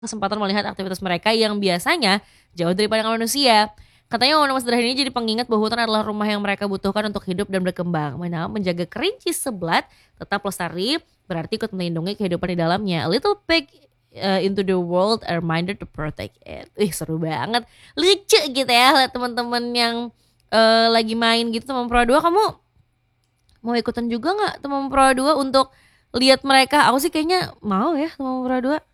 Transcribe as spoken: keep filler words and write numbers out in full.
kesempatan melihat aktivitas mereka yang biasanya jauh dari pandangan manusia. Katanya momen sederhana ini jadi pengingat bahwa hutan adalah rumah yang mereka butuhkan untuk hidup dan berkembang. Mana menjaga kerinci sebelat tetap lestari berarti ikut melindungi kehidupan di dalamnya. A little peek uh, into the world, a reminder to protect it. Ih seru banget, lucu gitu ya lihat teman-teman yang uh, lagi main gitu teman Pro dua. Kamu mau ikutan juga nggak teman Pro dua untuk lihat mereka? Aku sih kayaknya mau ya teman Pro dua.